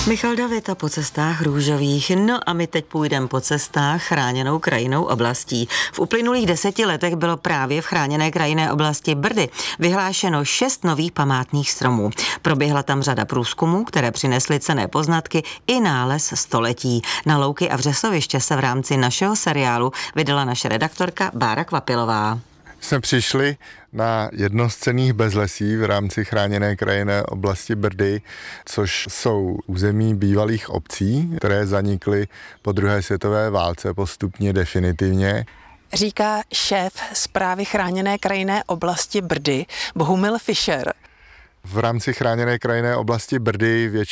Michal David a po cestách růžových. No a my teď půjdeme po cestách chráněnou krajinnou oblastí. V uplynulých 10 letech bylo právě v chráněné krajinné oblasti Brdy vyhlášeno 6 nových památných stromů. Proběhla tam řada průzkumů, které přinesly cenné poznatky i nález století. Na louky a vřesoviště se v rámci našeho seriálu vydala naše redaktorka Bára Kvapilová. Jsme přišli na jedno z cenných bezlesí v rámci chráněné krajinné oblasti Brdy, což jsou území bývalých obcí, které zanikly po druhé světové válce postupně definitivně. Říká šéf správy chráněné krajinné oblasti Brdy Bohumil Fischer. V rámci chráněné krajinné oblasti Brdy